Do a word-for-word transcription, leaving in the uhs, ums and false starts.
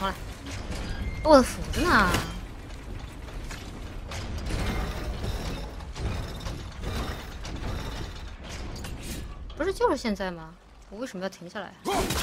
重来！我的斧子呢？不是就是现在吗？我为什么要停下来？